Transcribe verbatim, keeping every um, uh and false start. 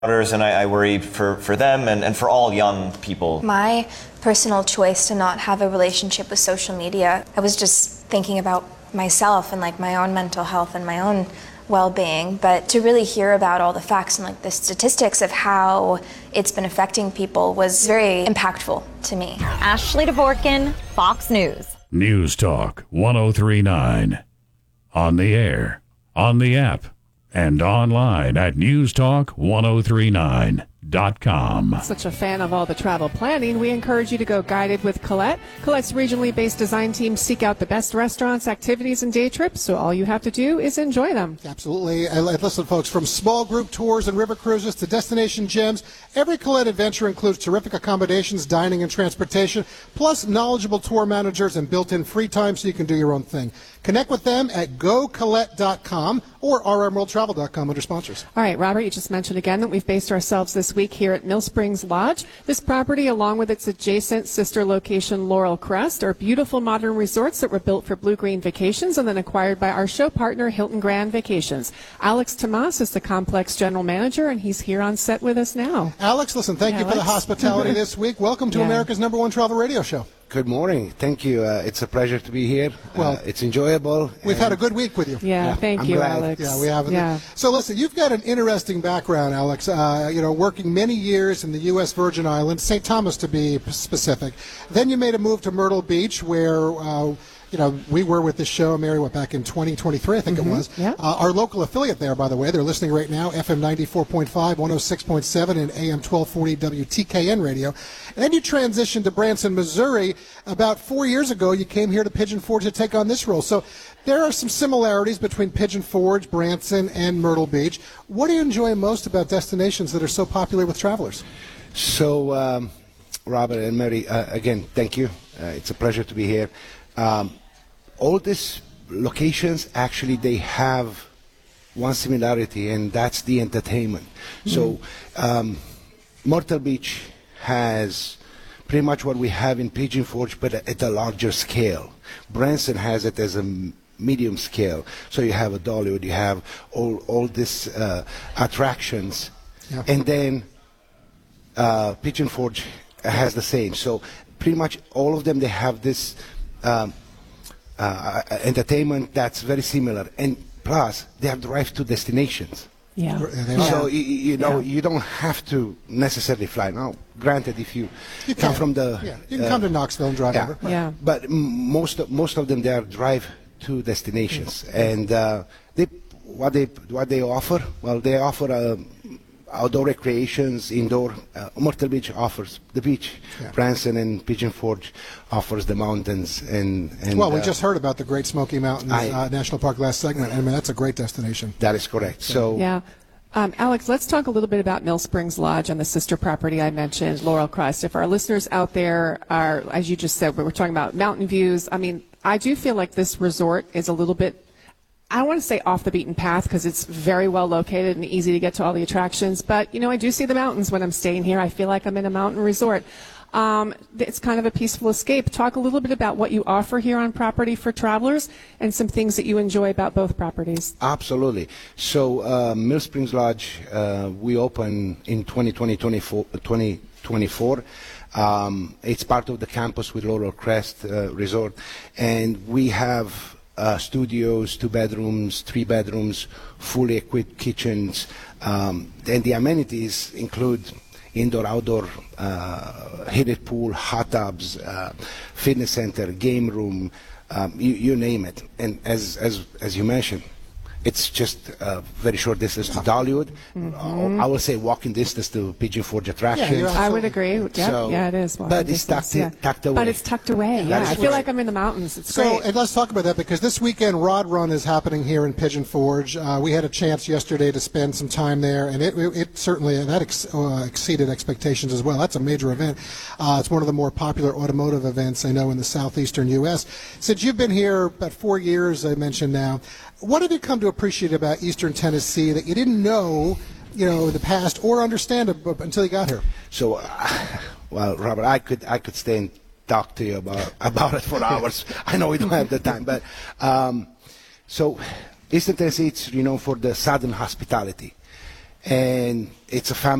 And I, I worry for, for them and, and for all young people. My personal choice to not have a relationship with social media, I was just thinking about myself and like my own mental health and my own well-being, but to really hear about all the facts and like the statistics of how it's been affecting people was very impactful to me. Ashley Dvorkin, Fox News. News Talk one oh three point nine. On the air, on the app, and online at news talk one oh three nine dot com. Such a fan of all the travel planning, we encourage you to go guided with Colette. Colette's regionally based design team seek out the best restaurants, activities, and day trips, so all you have to do is enjoy them. Absolutely. And listen, folks, from small group tours and river cruises to destination gems, every Colette adventure includes terrific accommodations, dining, and transportation, plus knowledgeable tour managers and built-in free time so you can do your own thing. Connect with them at go colette dot com or r m world travel dot com under sponsors. All right, Robert, you just mentioned again that we've based ourselves this week here at Mill Springs Lodge. This property, along with its adjacent sister location, Laurel Crest, are beautiful modern resorts that were built for blue-green vacations and then acquired by our show partner, Hilton Grand Vacations. Alex Tomas is the complex general manager, and he's here on set with us now. Alex, listen, thank Hey, you for the Alex. hospitality this week. Welcome to Yeah. America's number one travel radio show. Good morning. Thank you. Uh, it's a pleasure to be here. Well, uh, it's enjoyable. We've had a good week with you. Yeah, Yeah, thank I'm you, glad. Alex. Yeah, we have. Yeah. So listen, you've got an interesting background, Alex. Uh, you know, working many years in the U S Virgin Islands, Saint Thomas to be p- specific. Then you made a move to Myrtle Beach, where uh, you know we were with this show, Mary, what back in twenty twenty-three, I think it was. Yeah. Uh, our local affiliate there, by the way, they're listening right now, F M ninety-four point five, one oh six point seven, and A M twelve forty W T K N radio. And then you transitioned to Branson, Missouri. About four years ago, you came here to Pigeon Forge to take on this role. So there are some similarities between Pigeon Forge, Branson, and Myrtle Beach. What do you enjoy most about destinations that are so popular with travelers? So, um, Robert and Mary, uh, again, thank you. Uh, it's a pleasure to be here. Um, all these locations, actually, they have one similarity, and that's the entertainment. Mm-hmm. So, um, Myrtle Beach has pretty much what we have in Pigeon Forge, but at a larger scale. Branson has it as a medium scale. So you have a Dollywood, you have all all these uh, attractions, Yeah. and then uh, Pigeon Forge has the same. So pretty much all of them, they have this um, uh, entertainment that's very similar, and plus they have drive to destinations. Yeah. They are. So you, you know Yeah. you don't have to necessarily fly. Now, granted, if you, You come can. from the Yeah, you can uh, come to Knoxville and drive yeah. over. Yeah. But m- most of, most of them, they are drive to destinations, and uh, they what they what they offer. Well, they offer uh, outdoor recreations, indoor. Uh, Myrtle Beach offers the beach. Yeah. Branson and Pigeon Forge offers the mountains, and, and Well, we uh, just heard about the Great Smoky Mountains I- uh, National Park last segment. I mean, that's a great destination. that is correct. So Yeah. Um, Alex, let's talk a little bit about Mill Springs Lodge and the sister property I mentioned, Laurel Crest. If our listeners out there are, as you just said, we we're talking about mountain views. I mean, I do feel like this resort is a little bit, I don't want to say off the beaten path because it's very well located and easy to get to all the attractions. But, you know, I do see the mountains when I'm staying here. I feel like I'm in a mountain resort. Um, it's kind of a peaceful escape. Talk a little bit about what you offer here on property for travelers and some things that you enjoy about both properties. Absolutely. So uh, Mill Springs Lodge, uh, we open in twenty twenty, twenty twenty-four. Um, it's part of the campus with Laurel Crest uh, Resort, and we have uh, studios, two bedrooms, three bedrooms, fully equipped kitchens, um, and the amenities include indoor, outdoor, uh, heated pool, hot tubs, uh, fitness center, game room, um, you, you name it. And as as as you mentioned, it's just a very short distance to Dollywood. Mm-hmm. Uh, I will say walking distance to Pigeon Forge attractions. you're I would agree. Yeah, So- yeah, it is. walking but it's distance, tucked in- yeah. tucked away. But it's tucked away. Yeah, is I feel right. like I'm in the mountains. It's So, great. and let's talk about that because this weekend Rod Run is happening here in Pigeon Forge. Uh, we had a chance yesterday to spend some time there, and it, it, it certainly that ex, uh, exceeded expectations as well. That's a major event. Uh, it's one of the more popular automotive events I know in the southeastern U S. Since you've been here about four years, I mentioned now, what have you come to appreciate about Eastern Tennessee that you didn't know, you know, in the past or understand it b- until you got here? So, uh, well, Robert, I could I could stay and talk to you about about it for hours. I know we don't have the time, but um, so Eastern Tennessee, it's renowned for the Southern hospitality, and it's a family